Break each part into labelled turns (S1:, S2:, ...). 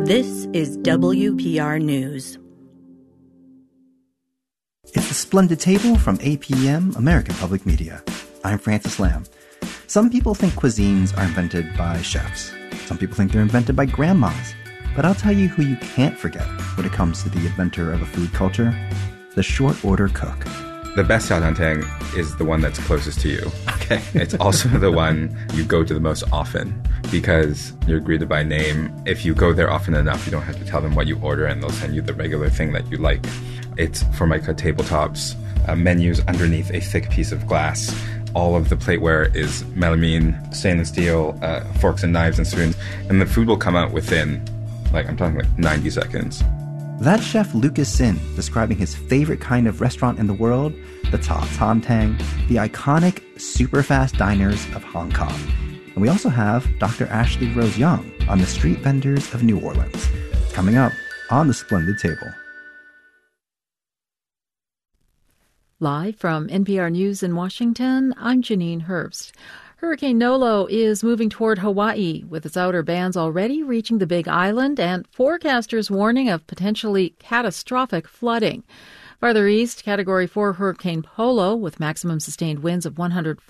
S1: This is WPR News.
S2: It's the Splendid Table from APM, American Public Media. I'm Francis Lamb. Some people think cuisines are invented by chefs. Some people think they're invented by grandmas. But I'll tell you who you can't forget when it comes to the inventor of a food culture: the short order cook.
S3: The best xiaotangtang is the one that's closest to you. Okay. It's also the one you go to the most often because you're greeted by name. If you go there often enough, you don't have to tell them what you order and they'll send you the regular thing that you like. It's Formica tabletops, menus underneath a thick piece of glass. All of the plateware is melamine, stainless steel, forks and knives and spoons. And the food will come out within, I'm talking 90 seconds.
S2: That's Chef Lucas Sin describing his favorite kind of restaurant in the world, the Xiaotangtang, the iconic super-fast diners of Hong Kong. And we also have Dr. Ashley Rose Young on the street vendors of New Orleans. Coming up on the Splendid Table.
S4: Live from NPR News in Washington, I'm Janine Herbst. Hurricane Nolo is moving toward Hawaii, with its outer bands already reaching the Big Island and forecasters warning of potentially catastrophic flooding. Farther east, Category 4 Hurricane Polo, with maximum sustained winds of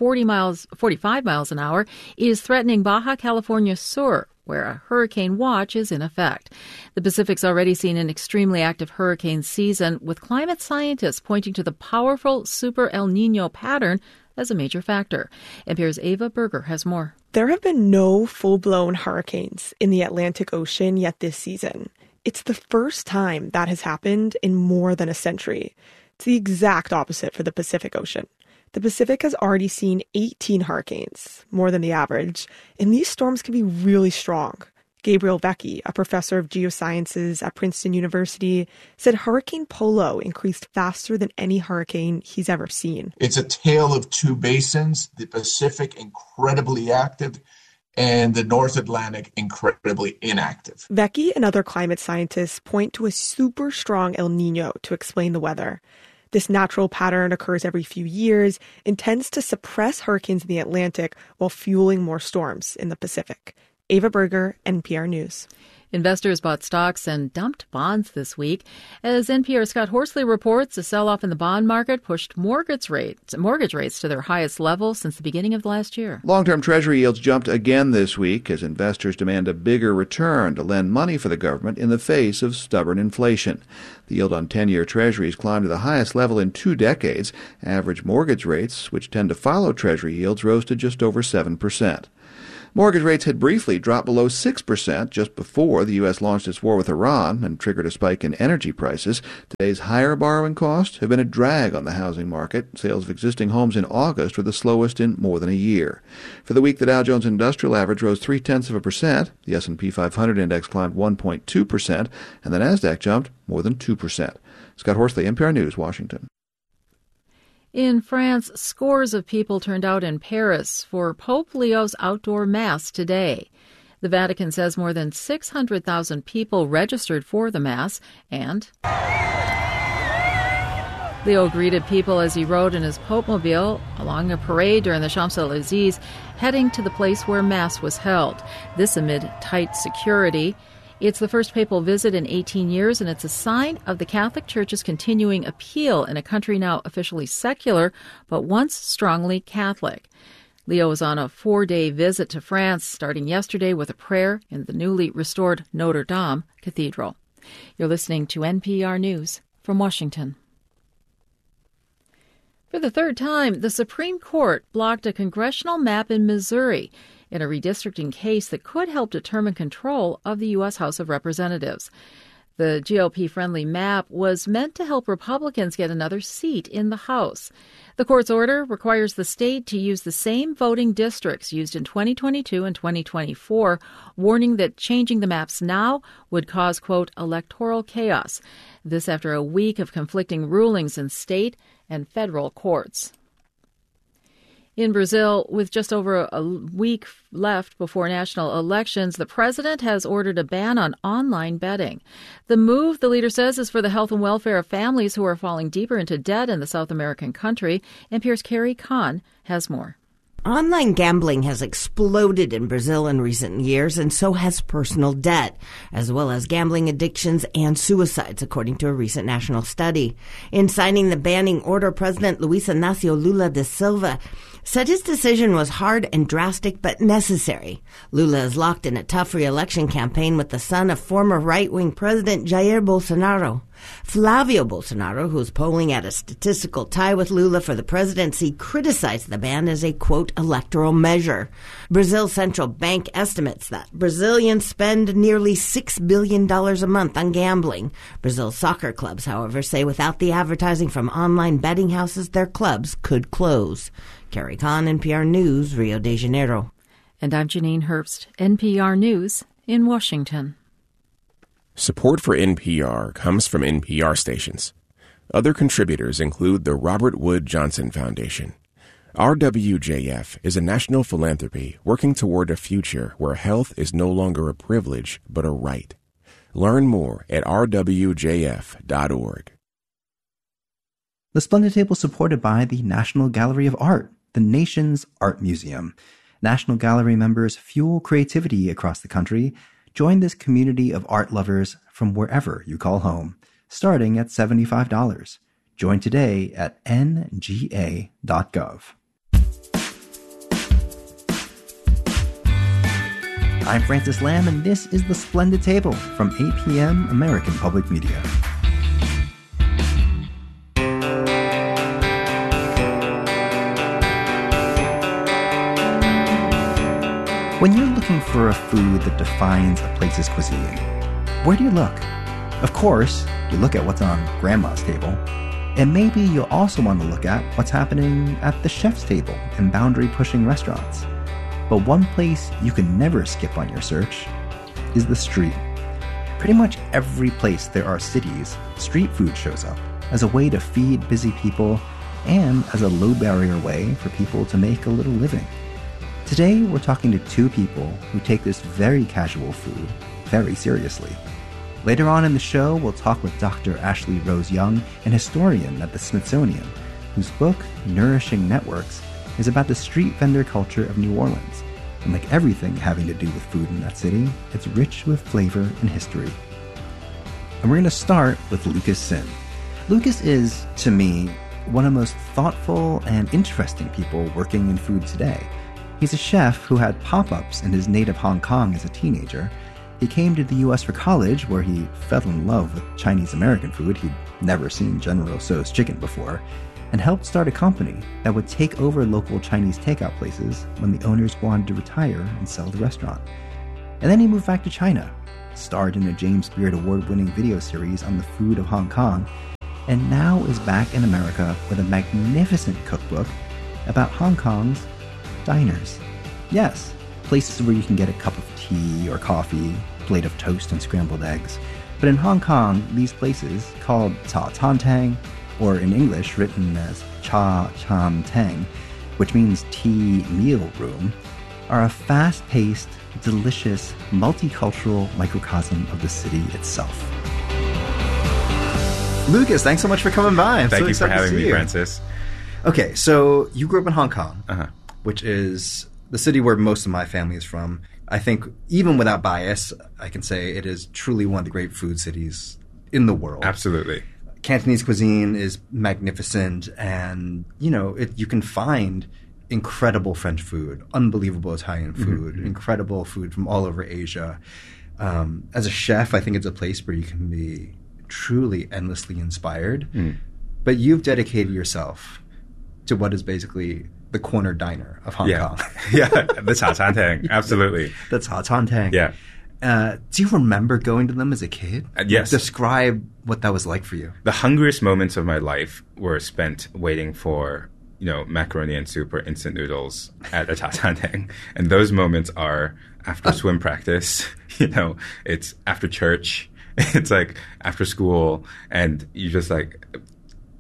S4: 45 miles an hour, is threatening Baja California Sur, where a hurricane watch is in effect. The Pacific's already seen an extremely active hurricane season, with climate scientists pointing to the powerful Super El Nino pattern as a major factor. NPR's Ava Berger has more.
S5: There have been no full-blown hurricanes in the Atlantic Ocean yet this season. It's the first time that has happened in more than a century. It's the exact opposite for the Pacific Ocean. The Pacific has already seen 18 hurricanes, more than the average, and these storms can be really strong. Gabriel Vecchi, a professor of geosciences at Princeton University, said Hurricane Polo increased faster than any hurricane he's ever seen.
S6: It's a tale of two basins, the Pacific incredibly active and the North Atlantic incredibly inactive.
S5: Vecchi and other climate scientists point to a super strong El Nino to explain the weather. This natural pattern occurs every few years and tends to suppress hurricanes in the Atlantic while fueling more storms in the Pacific. Ava Berger, NPR News.
S4: Investors bought stocks and dumped bonds this week. As NPR's Scott Horsley reports, a sell-off in the bond market pushed mortgage rates to their highest level since the beginning of last year.
S7: Long-term Treasury yields jumped again this week as investors demand a bigger return to lend money for the government in the face of stubborn inflation. The yield on 10-year Treasuries climbed to the highest level in 2 decades. Average mortgage rates, which tend to follow Treasury yields, rose to just over 7%. Mortgage rates had briefly dropped below 6% just before the U.S. launched its war with Iran and triggered a spike in energy prices. Today's higher borrowing costs have been a drag on the housing market. Sales of existing homes in August were the slowest in more than a year. For the week, the Dow Jones Industrial Average rose 0.3%, the S&P 500 index climbed 1.2%, and the Nasdaq jumped more than 2%. Scott Horsley, NPR News, Washington.
S4: In France, scores of people turned out in Paris for Pope Leo's outdoor Mass today. The Vatican says more than 600,000 people registered for the Mass, and Leo greeted people as he rode in his Pope-mobile along a parade during the Champs-Élysées, heading to the place where Mass was held. This amid tight security. It's the first papal visit in 18 years, and it's a sign of the Catholic Church's continuing appeal in a country now officially secular, but once strongly Catholic. Leo was on a 4-day visit to France, starting yesterday with a prayer in the newly restored Notre Dame Cathedral. You're listening to NPR News from Washington. For the third time, the Supreme Court blocked a congressional map in Missouri in a redistricting case that could help determine control of the U.S. House of Representatives. The GOP-friendly map was meant to help Republicans get another seat in the House. The court's order requires the state to use the same voting districts used in 2022 and 2024, warning that changing the maps now would cause, quote, electoral chaos. This after a week of conflicting rulings in state and federal courts. In Brazil, with just over a week left before national elections, the president has ordered a ban on online betting. The move, the leader says, is for the health and welfare of families who are falling deeper into debt in the South American country. NPR's Carrie Kahn has more.
S8: Online gambling has exploded in Brazil in recent years, and so has personal debt, as well as gambling addictions and suicides, according to a recent national study. In signing the banning order, President Luiz Inácio Lula da Silva said his decision was hard and drastic but necessary. Lula is locked in a tough re-election campaign with the son of former right-wing President Jair Bolsonaro. Flavio Bolsonaro, who's polling at a statistical tie with Lula for the presidency, criticized the ban as a, quote, electoral measure. Brazil's central bank estimates that Brazilians spend nearly $6 billion a month on gambling. Brazil's soccer clubs, however, say without the advertising from online betting houses, their clubs could close. Carrie Kahn, NPR News, Rio de Janeiro.
S4: And I'm Janine Herbst, NPR News in Washington.
S9: Support for NPR comes from NPR stations. Other contributors include the Robert Wood Johnson Foundation. RWJF is a national philanthropy working toward a future where health is no longer a privilege but a right. Learn more at rwjf.org.
S2: The Splendid Table is supported by the National Gallery of Art, the nation's art museum. National Gallery members fuel creativity across the country. Join this community of art lovers from wherever you call home, starting at $75. Join today at nga.gov. I'm Francis Lamb, and this is The Splendid Table from APM American Public Media. When you're looking for a food that defines a place's cuisine, where do you look? Of course, you look at what's on Grandma's table. And maybe you'll also want to look at what's happening at the chef's table in boundary-pushing restaurants. But one place you can never skip on your search is the street. Pretty much every place there are cities, street food shows up as a way to feed busy people and as a low-barrier way for people to make a little living. Today, we're talking to two people who take this very casual food very seriously. Later on in the show, we'll talk with Dr. Ashley Rose Young, an historian at the Smithsonian, whose book, Nourishing Networks, is about the street vendor culture of New Orleans. And like everything having to do with food in that city, it's rich with flavor and history. And we're going to start with Lucas Sin. Lucas is, to me, one of the most thoughtful and interesting people working in food today. He's a chef who had pop-ups in his native Hong Kong as a teenager. He came to the U.S. for college, where he fell in love with Chinese-American food. He'd never seen General Tso's chicken before, and helped start a company that would take over local Chinese takeout places when the owners wanted to retire and sell the restaurant. And then he moved back to China, starred in a James Beard Award-winning video series on the food of Hong Kong, and now is back in America with a magnificent cookbook about Hong Kong's diners. Yes, places where you can get a cup of tea or coffee, plate of toast and scrambled eggs. But in Hong Kong, these places, called Cha Chan Tang, or in English written as Cha Chan Tang, which means tea meal room, are a fast-paced, delicious, multicultural microcosm of the city itself. Lucas, thanks so much for coming by. I'm
S3: Thank
S2: so
S3: you for
S2: excited to
S3: having
S2: see
S3: me,
S2: you.
S3: Francis.
S2: Okay, so you grew up in Hong Kong,
S3: which
S2: is the city where most of my family is from. I think, even without bias, I can say it is truly one of the great food cities in the world.
S3: Absolutely.
S2: Cantonese cuisine is magnificent, and, you know, you can find incredible French food, unbelievable Italian food, incredible food from all over Asia. As a chef, I think it's a place where you can be truly endlessly inspired. But you've dedicated yourself to what is basically the corner diner of Hong Kong.
S3: Yeah, the Cha Chan Tang, absolutely.
S2: The Cha Chan Tang.
S3: Yeah.
S2: Do you remember going to them as a kid?
S3: Yes.
S2: Describe what that was like for you.
S3: The hungriest moments of my life were spent waiting for, macaroni and soup or instant noodles at a Cha Chan Tang. And those moments are after swim practice, it's after church, it's like after school, and you just like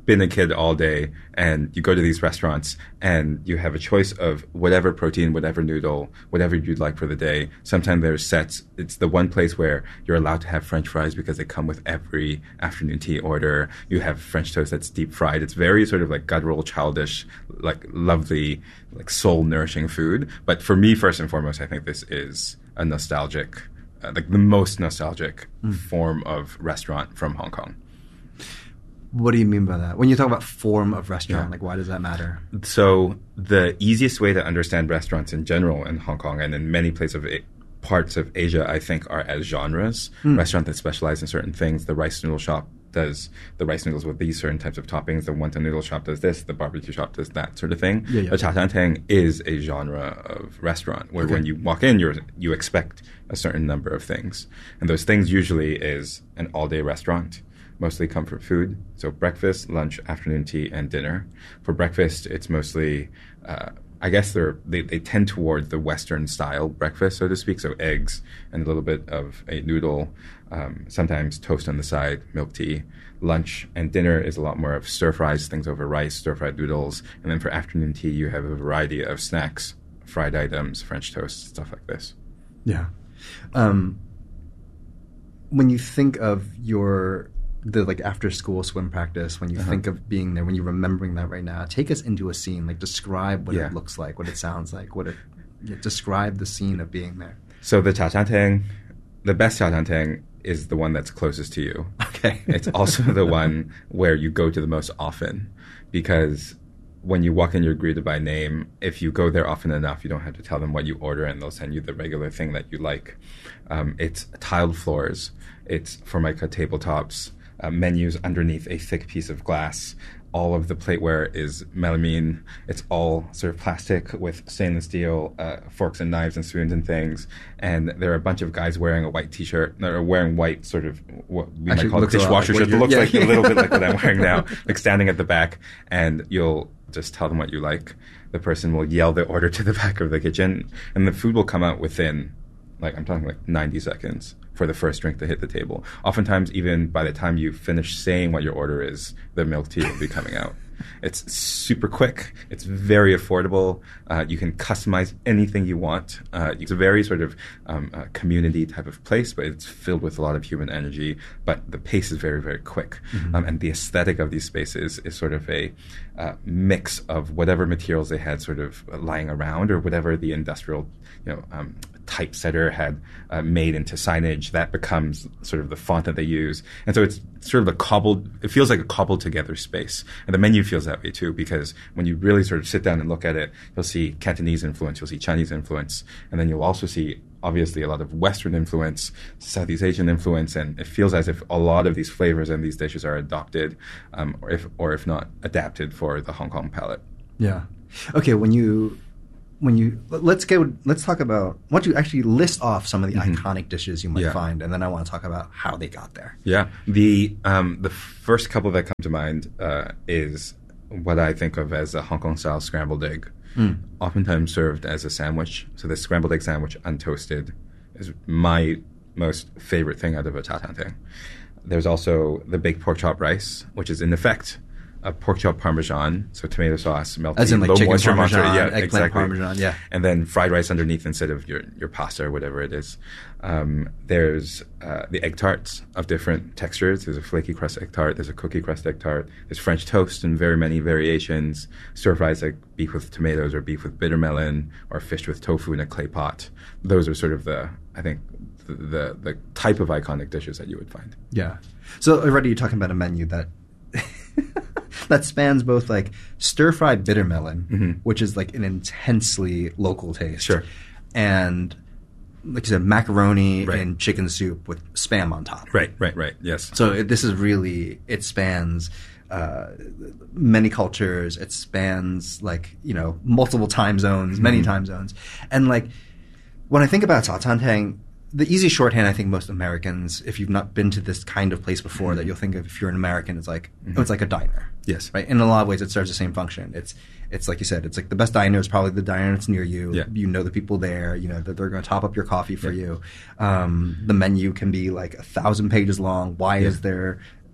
S3: been a kid all day and you go to these restaurants and you have a choice of whatever protein, whatever noodle, whatever you'd like for the day. Sometimes there's sets. It's the one place where you're allowed to have French fries because they come with every afternoon tea order. You have French toast that's deep fried. It's very sort of like guttural, childish, like lovely, like soul nourishing food. But for me, first and foremost, I think this is a nostalgic, like the most nostalgic form of restaurant from Hong Kong.
S2: What do you mean by that? When you talk about form of restaurant, like why does that matter?
S3: So the easiest way to understand restaurants in general in Hong Kong and in many parts of Asia, I think, are as genres. Restaurants that specialize in certain things. The rice noodle shop does the rice noodles with these certain types of toppings. The wonton noodle shop does this. The barbecue shop does that sort of thing. The Cha Chaan Teng is a genre of restaurant where when you walk in, you expect a certain number of things. And those things usually is an all-day restaurant. Mostly comfort food, so breakfast, lunch, afternoon tea, and dinner. For breakfast, it's mostly, I guess they tend towards the Western style breakfast, so to speak, so eggs and a little bit of a noodle, sometimes toast on the side, milk tea. Lunch and dinner is a lot more of stir-fries, things over rice, stir-fried noodles, and then for afternoon tea, you have a variety of snacks, fried items, French toast, stuff like this.
S2: Yeah. When you think of the like after school swim practice, when you think of being there, when you're remembering that right now, take us into a scene, like describe what it looks like, what it sounds like, describe the scene of being there.
S3: So the Cha Chaan Teng, the best Cha Chaan Teng is the one that's closest to you.
S2: Okay.
S3: It's also the one where you go to the most often, because when you walk in, you're greeted by name. If you go there often enough, you don't have to tell them what you order and they'll send you the regular thing that you like. It's tiled floors. It's Formica tabletops. Menus underneath a thick piece of glass. All of the plateware is melamine. It's all sort of plastic with stainless steel forks and knives and spoons and things. And there are a bunch of guys wearing a white T-shirt, or wearing white sort of what we might call dishwasher shirts. It looks like a little bit like what I'm wearing now, like standing at the back. And you'll just tell them what you like. The person will yell the order to the back of the kitchen, and the food will come out within, I'm talking 90 seconds for the first drink to hit the table. Oftentimes, even by the time you finish saying what your order is, the milk tea will be coming out. It's super quick. It's very affordable. You can customize anything you want. It's a very sort of community type of place, but it's filled with a lot of human energy. But the pace is very, very quick. And the aesthetic of these spaces is sort of a mix of whatever materials they had sort of lying around, or whatever the industrial, typesetter had made into signage. That becomes sort of the font that they use. And so it's sort of it feels like a cobbled together space. And the menu feels that way too, because when you really sort of sit down and look at it, you'll see Cantonese influence, you'll see Chinese influence, and then you'll also see obviously a lot of Western influence, Southeast Asian influence, and it feels as if a lot of these flavors and these dishes are adopted, or if not adapted for the Hong Kong palate.
S2: Yeah. Okay, let's talk about, why don't you actually list off some of the iconic dishes you might find, and then I want to talk about how they got there.
S3: Yeah. The first couple that come to mind is what I think of as a Hong Kong style scrambled egg, oftentimes served as a sandwich. So the scrambled egg sandwich untoasted is my most favorite thing out of a Cha Chaan Teng. There's also the baked pork chop rice, which is in effect a pork chop parmesan, so tomato sauce, milk tea,
S2: low
S3: moisture
S2: parmesan,
S3: mozzarella,
S2: eggplant parmesan,
S3: and then fried rice underneath instead of your pasta or whatever it is. There's the egg tarts of different textures. There's a flaky crust egg tart. There's a cookie crust egg tart. There's French toast in very many variations. Stir fries like beef with tomatoes or beef with bitter melon, or fish with tofu in a clay pot. Those are sort of the type of iconic dishes that you would find.
S2: Yeah. So already you're talking about a menu that that spans both like stir-fried bitter melon, which is like an intensely local taste.
S3: Sure.
S2: And like you said, macaroni and chicken soup with Spam on top.
S3: Right, yes.
S2: So this is really, it spans many cultures. It spans multiple time zones, many time zones. And when I think about Cha Chaan Teng, the easy shorthand I think most Americans, if you've not been to this kind of place before, that you'll think of if you're an American, it's like, it's like a diner.
S3: Yes.
S2: Right? In a lot of ways, it serves the same function. It's like you said, it's like the best diner is probably the diner that's near you.
S3: Yeah.
S2: You know the people there, that they're going to top up your coffee for you. The menu can be 1,000 pages long. Why is there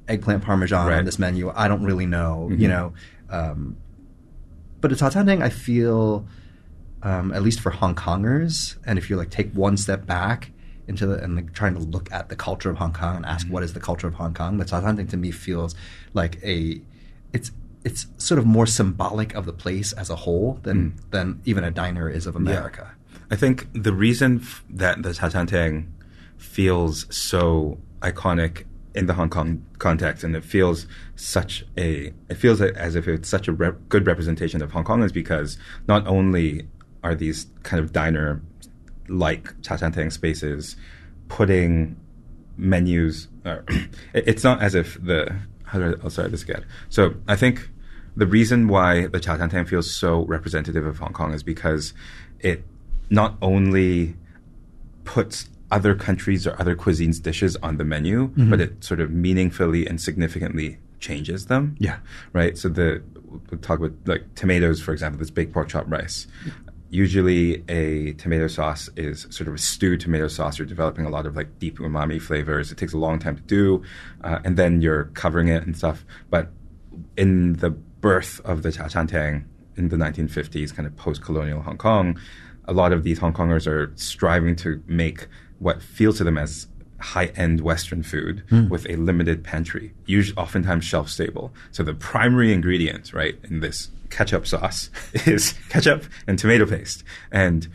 S2: eggplant parmesan on this menu. I don't really know, you know. But at Cha-Chan-Teng, I feel, at least for Hong Kongers, and if you like take one step back into and like trying to look at the culture of Hong Kong and ask what is the culture of Hong Kong, the Cha-Chan-Teng to me feels like it's sort of more symbolic of the place as a whole than even a diner is of America.
S3: Yeah. I think the reason that the Cha-Chan-Teng feels so iconic in the Hong Kong context, and it feels as if it's such a good representation of Hong Kong, is because not only are these kind of diner-like Cha-Chan-Teng spaces putting menus, it's not as if I'll start this again. So I think the reason why the Cha-Chan-Teng feels so representative of Hong Kong is because it not only puts other countries or other cuisines' dishes on the menu, but it sort of meaningfully and significantly changes them.
S2: Yeah.
S3: Right? So we'll talk about like tomatoes, for example, this baked pork chop rice. Usually a tomato sauce is sort of a stewed tomato sauce. You're developing a lot of like deep umami flavors. It takes a long time to do. And then you're covering it and stuff. But in the birth of the Cha-Chan-Teng in the 1950s, kind of post-colonial Hong Kong, a lot of these Hong Kongers are striving to make what feels to them as high-end Western food with a limited pantry, oftentimes shelf-stable. So the primary ingredients, right, in this ketchup sauce is ketchup and tomato paste. And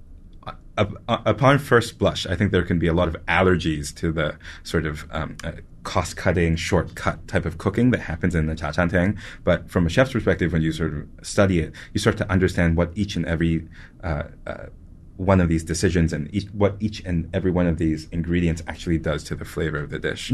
S3: upon first blush, I think there can be a lot of allergies to the sort of cost-cutting, shortcut type of cooking that happens in the Cha-Chan-Teng. But from a chef's perspective, when you sort of study it, you start to understand what each and every one of these decisions and what each and every one of these ingredients actually does to the flavor of the dish.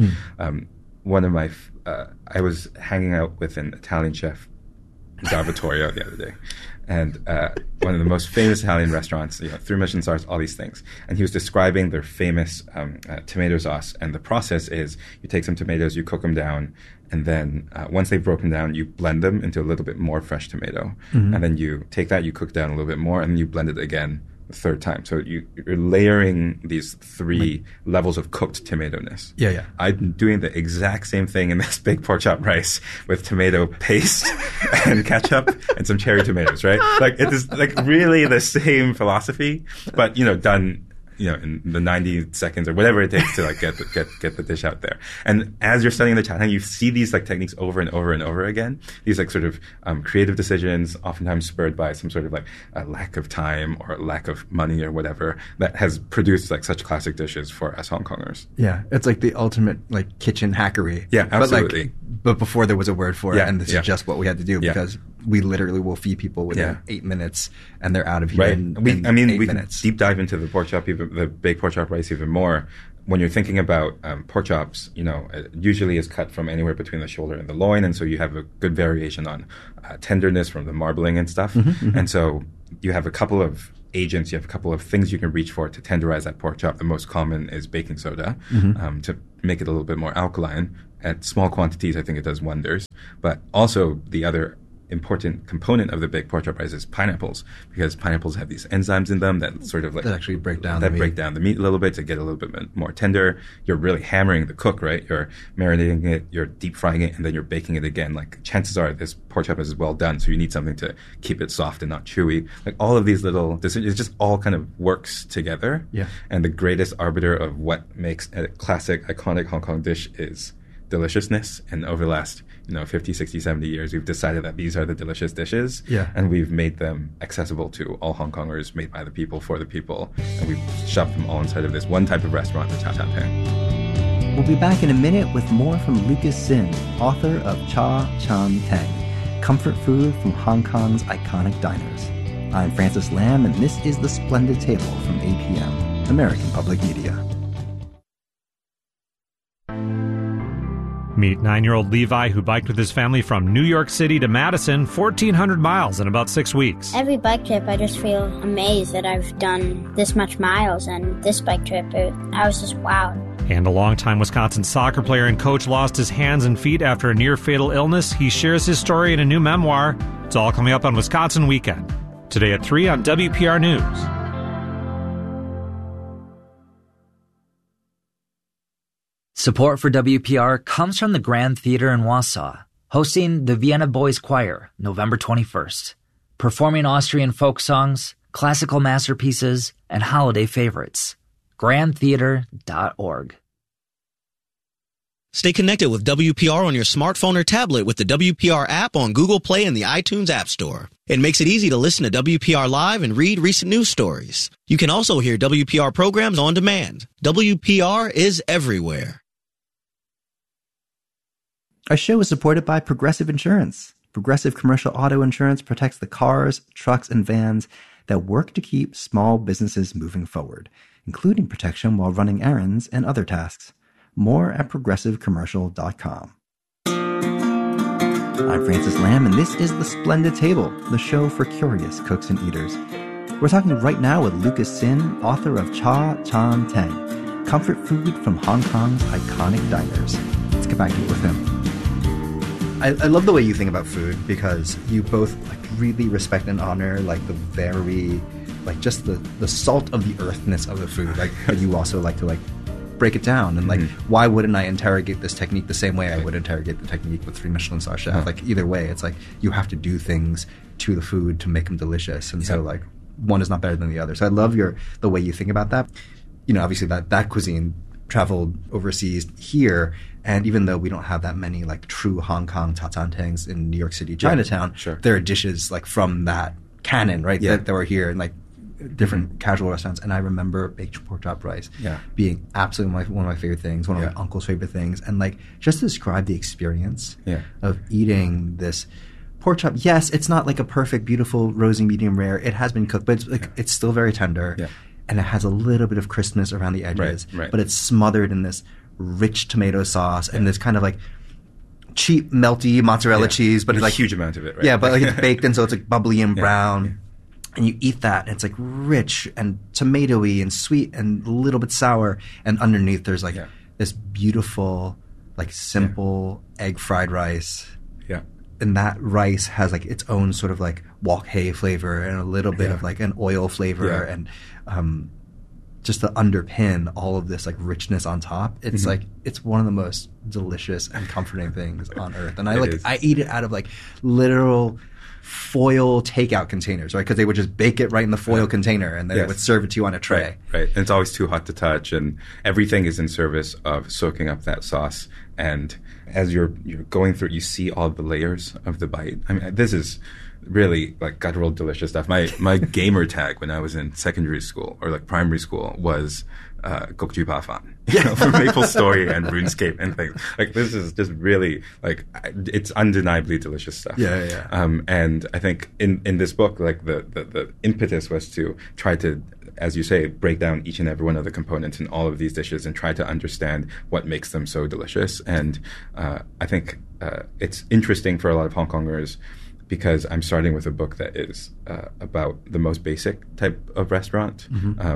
S3: I was hanging out with an Italian chef, Salvatore, the other day, and one of the most famous Italian restaurants, 3 Michelin stars, all these things. And he was describing their famous tomato sauce. And the process is you take some tomatoes, you cook them down, and then once they've broken down, you blend them into a little bit more fresh tomato. And then you take that, you cook down a little bit more, and then you blend it again the third time. So you're layering these 3 levels of cooked tomato-ness.
S2: Yeah.
S3: I'm doing the exact same thing in this baked pork chop rice with tomato paste and ketchup and some cherry tomatoes, right? Like it is like really the same philosophy, but done in the 90 seconds or whatever it takes to like get the dish out there. And as you're studying the Cha-Teng, you see these like techniques over and over and over again. These like sort of creative decisions, oftentimes spurred by some sort of like a lack of time or lack of money or whatever, that has produced like such classic dishes for us Hong Kongers.
S2: Yeah, it's like the ultimate like kitchen hackery.
S3: Yeah, absolutely.
S2: But before there was a word for it, and this is just what we had to do because we literally will feed people within 8 minutes, and they're out of here in 8 minutes.
S3: Deep dive into the pork chop, the baked pork chop rice even more. When you're thinking about pork chops, it usually is cut from anywhere between the shoulder and the loin, and so you have a good variation on tenderness from the marbling and stuff. And so you have a couple of agents, you have a couple of things you can reach for to tenderize that pork chop. The most common is baking soda to make it a little bit more alkaline. At small quantities, I think it does wonders. But also the other important component of the baked pork chop rice is pineapples, because pineapples have these enzymes in them that sort of like
S2: that actually break down
S3: the meat a little bit to get a little bit more tender. You're really hammering the cook, right? You're marinating it, you're deep frying it, and then you're baking it again. Like chances are this pork chop is well done, so you need something to keep it soft and not chewy. Like all of these little decisions, it just all kind of works together.
S2: Yeah.
S3: And the greatest arbiter of what makes a classic, iconic Hong Kong dish is deliciousness. And over the last 50, 60, 70 years, we've decided that these are the delicious dishes.
S2: Yeah.
S3: And we've made them accessible to all Hong Kongers, made by the people, for the people. And we've shoved them all inside of this one type of restaurant, the Cha-Chan-Teng.
S2: We'll be back in a minute with more from Lucas Sin, author of Cha-Chan-Teng, comfort food from Hong Kong's iconic diners. I'm Francis Lam, and this is The Splendid Table from APM, American Public Media.
S10: Meet 9-year-old Levi, who biked with his family from New York City to Madison, 1,400 miles in about 6 weeks.
S11: Every bike trip, I just feel amazed that I've done this much miles, and this bike trip, I was just wowed.
S10: And a longtime Wisconsin soccer player and coach lost his hands and feet after a near-fatal illness. He shares his story in a new memoir. It's all coming up on Wisconsin Weekend. Today at 3 on WPR News.
S12: Support for WPR comes from the Grand Theater in Wausau, hosting the Vienna Boys Choir November 21st, performing Austrian folk songs, classical masterpieces, and holiday favorites. grandtheater.org.
S13: Stay connected with WPR on your smartphone or tablet with the WPR app on Google Play and the iTunes App Store. It makes it easy to listen to WPR live and read recent news stories. You can also hear WPR programs on demand. WPR is everywhere.
S2: Our show is supported by Progressive Insurance. Progressive Commercial Auto Insurance protects the cars, trucks, and vans that work to keep small businesses moving forward, including protection while running errands and other tasks. More at progressivecommercial.com. I'm Francis Lamb, and this is The Splendid Table, the show for curious cooks and eaters. We're talking right now with Lucas Sin, author of Cha Chan Teng, comfort food from Hong Kong's iconic diners. Let's get back to it with him. I love the way you think about food, because you both really respect and honor the very, just the salt of the earthness of the food. But you also like to break it down and why wouldn't I interrogate this technique the same way I would interrogate the technique with 3 Michelin star chef? Either way, it's you have to do things to the food to make them delicious, and so one is not better than the other. So I love the way you think about that. Obviously that cuisine traveled overseas here, and even though we don't have that many true Hong Kong cha chan tengs in New York City, Chinatown, there are dishes from that canon, right? That were here and different casual restaurants. And I remember baked pork chop rice being absolutely one of my favorite things, one of my uncle's favorite things. And just to describe the experience of eating this pork chop. Yes, it's not a perfect, beautiful, rosy, medium rare. It has been cooked, but it's still very tender. Yeah. And it has a little bit of crispness around the edges, but it's smothered in this rich tomato sauce and this kind of cheap, melty mozzarella cheese. But it's
S3: a huge amount of it, right?
S2: Yeah, but it's baked and so it's bubbly and brown. Yeah. And you eat that, and it's rich and tomatoey and sweet and a little bit sour. And underneath, there's this beautiful, simple egg fried rice. Yeah. And that rice has its own sort of wok hei flavor and a little bit of an oil flavor and just to underpin all of this richness on top. It's it's one of the most delicious and comforting things on earth. And I eat it out of literal foil takeout containers, right? Because they would just bake it right in the foil container, and then they would serve it to you on a tray.
S3: Right. And it's always too hot to touch, and everything is in service of soaking up that sauce. And as you're going through, you see all the layers of the bite. I mean, this is really guttural delicious stuff. My gamer tag when I was in secondary school or primary school was Gokju Pafan, for MapleStory and RuneScape and things. This is just really it's undeniably delicious stuff. Yeah. And I think in this book, the impetus was to try to, as you say, break down each and every one of the components in all of these dishes and try to understand what makes them so delicious. And I think it's interesting for a lot of Hong Kongers, because I'm starting with a book that is about the most basic type of restaurant.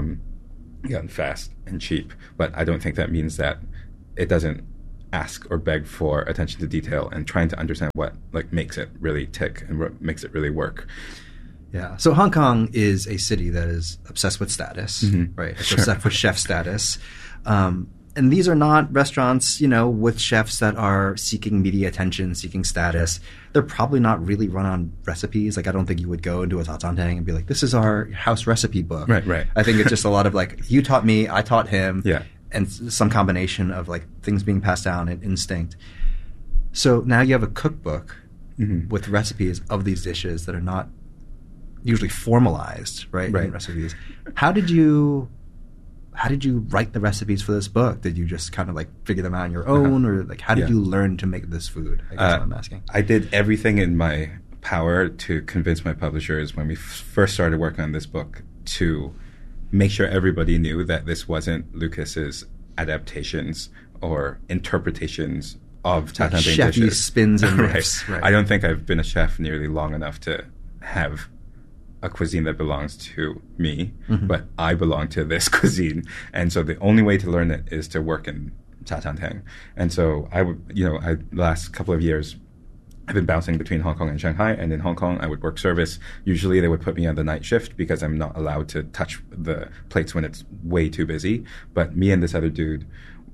S3: And fast and cheap, but I don't think that means that it doesn't ask or beg for attention to detail and trying to understand what makes it really tick and what makes it really work.
S2: Yeah. So Hong Kong is a city that is obsessed with status, right? It's obsessed with chef status. And these are not restaurants, with chefs that are seeking media attention, seeking status. They're probably not really run on recipes. I don't think you would go into a cha chan teng and be this is our house recipe book. Right. I think it's just a lot of you taught me, I taught him. Yeah. And some combination of things being passed down and instinct. So now you have a cookbook with recipes of these dishes that are not usually formalized, right? In recipes. How did you write the recipes for this book? Did you just kind of figure them out on your own, or how did you learn to make this food? I guess what I'm asking.
S3: I did everything in my power to convince my publishers when we first started working on this book to make sure everybody knew that this wasn't Lucas's adaptations or interpretations of cha chan teng
S2: chefy
S3: dishes.
S2: Spins and riffs.
S3: Right. I don't think I've been a chef nearly long enough to have a cuisine that belongs to me, but I belong to this cuisine. And so the only way to learn it is to work in cha chan teng. And so I would, the last couple of years, I've been bouncing between Hong Kong and Shanghai, and in Hong Kong, I would work service. Usually they would put me on the night shift because I'm not allowed to touch the plates when it's way too busy. But me and this other dude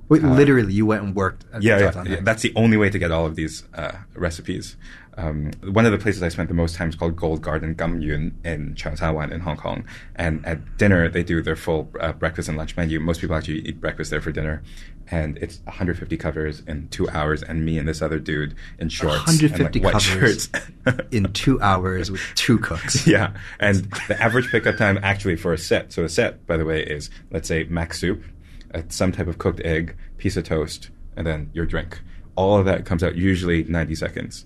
S2: Wait, literally, you went and worked at
S3: Yeah, that's the only way to get all of these recipes. One of the places I spent the most time is called Gold Garden Gum Yun in Chaotawan in Hong Kong. And at dinner, they do their full breakfast and lunch menu. Most people actually eat breakfast there for dinner. And it's 150 covers in 2 hours, and me and this other dude in shorts
S2: 150
S3: and white
S2: covers
S3: shirts.
S2: in 2 hours with 2 cooks.
S3: Yeah. And the average pickup time actually for a set, so a set, by the way, is, let's say, mac soup, some type of cooked egg, piece of toast, and then your drink. All of that comes out usually 90 seconds.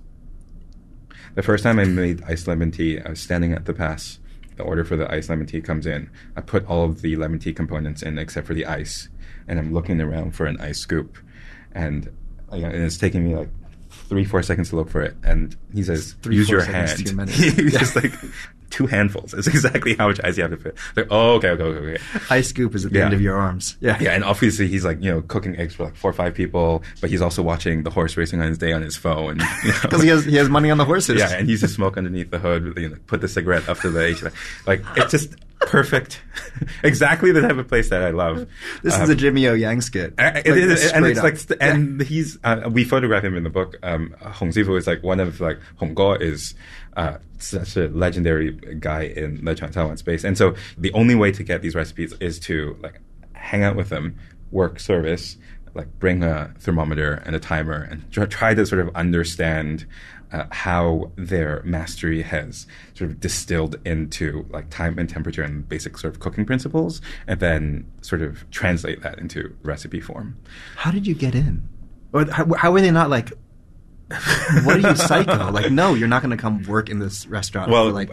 S3: The first time I made iced lemon tea, I was standing at the pass. The order for the iced lemon tea comes in. I put all of the lemon tea components in except for the ice. And I'm looking around for an ice scoop. And it's taking me like 3-4 seconds to look for it. And he says, use your hand. He's just like, 2 handfuls. It's exactly how much ice you have to put. Like, oh, okay.
S2: Ice scoop is at the end of your arms. Yeah.
S3: Yeah, and obviously he's like, cooking eggs for like 4 or 5 people, but he's also watching the horse racing on his day on his phone.
S2: Because he has money on the horses.
S3: Yeah, and he used to smoke underneath the hood, put the cigarette up to the age. Like, it's just perfect. Exactly the type of place that I love.
S2: This is a Jimmy O Yang skit.
S3: It is, and it's like, and he's, we photograph him in the book. Hong Zifu is like one of, like, Hong Guo is, such a legendary guy in the Chaotawan space. And so the only way to get these recipes is to like hang out with them, work service, like bring a thermometer and a timer and try to sort of understand how their mastery has sort of distilled into like time and temperature and basic sort of cooking principles, and then sort of translate that into recipe form.
S2: How did you get in? Or how were they not like, what are you, psycho? Like, no, you're not going to come work in this restaurant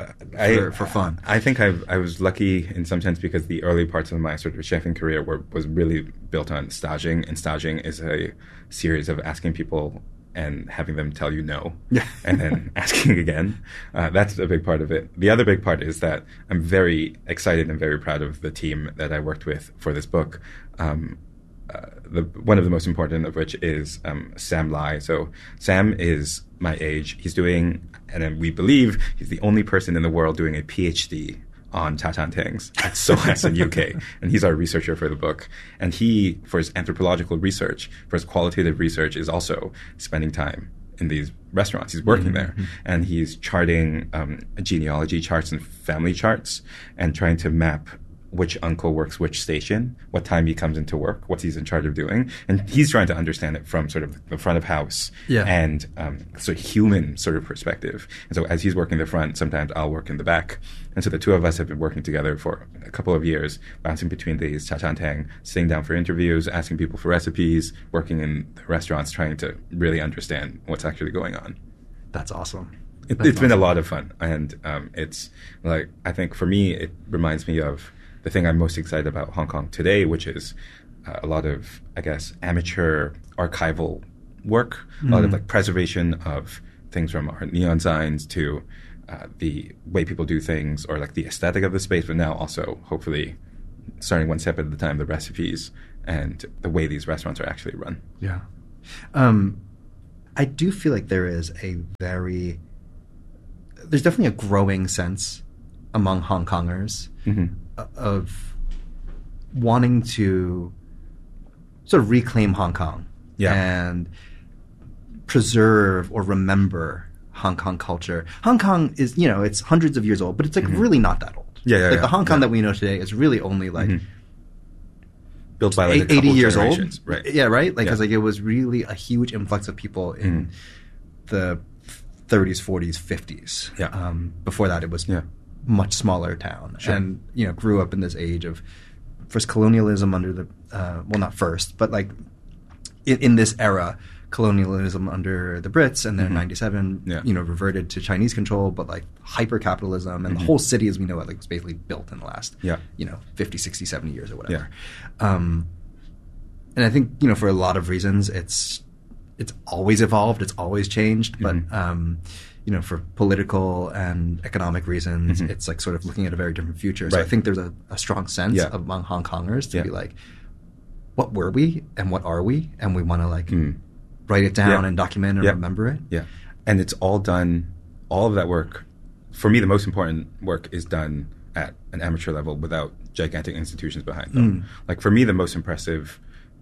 S2: for fun.
S3: I think I was lucky in some sense because the early parts of my sort of chefing career was really built on staging, and staging is a series of asking people and having them tell you no, and then asking again. That's a big part of it. The other big part is that I'm very excited and very proud of the team that I worked with for this book. One of the most important of which is Sam Lai. So Sam is my age. He's doing, and we believe he's the only person in the world doing a PhD on cha chaan tangs at SOAS in UK. And he's our researcher for the book. And he, for his anthropological research, for his qualitative research, is also spending time in these restaurants. He's working there. And he's charting genealogy charts and family charts and trying to map which uncle works which station, what time he comes into work, what he's in charge of doing. And he's trying to understand it from sort of the front of house and sort of human sort of perspective. And so as he's working the front, sometimes I'll work in the back. And so the two of us have been working together for a couple of years, bouncing between these cha chaan tang, sitting down for interviews, asking people for recipes, working in the restaurants, trying to really understand what's actually going on.
S2: That's awesome.
S3: It's been a lot of fun. And it's like, I think for me, it reminds me of the thing I'm most excited about Hong Kong today, which is a lot of, I guess, amateur archival work, a lot of like preservation of things from our neon signs to the way people do things, or like the aesthetic of the space, but now also hopefully starting one step at a time, the recipes and the way these restaurants are actually run.
S2: Yeah. I do feel like there's definitely a growing sense among Hong Kongers of wanting to sort of reclaim Hong Kong and preserve or remember Hong Kong culture. Hong Kong is, it's hundreds of years old, but it's like really not that old. The Hong Kong that we know today is really only like
S3: built by like
S2: 80 years old.
S3: Right.
S2: Yeah, right? Like, because like it was really a huge influx of people in the 30s, 40s, 50s.
S3: Yeah.
S2: Before that, it was much smaller town, and grew up in this age of first colonialism under the well, not first, but like in this era, colonialism under the Brits, and then in 97, reverted to Chinese control, but like hyper capitalism, and the whole city as we know it like was basically built in the last 50, 60, 70 years or whatever. And I think for a lot of reasons it's always evolved, it's always changed, but for political and economic reasons, it's like sort of looking at a very different future. So I think there's a strong sense among Hong Kongers to be like, what were we and what are we? And we want to like write it down and document and remember it.
S3: Yeah. And it's all done, all of that work, for me the most important work is done at an amateur level without gigantic institutions behind them. Like for me the most impressive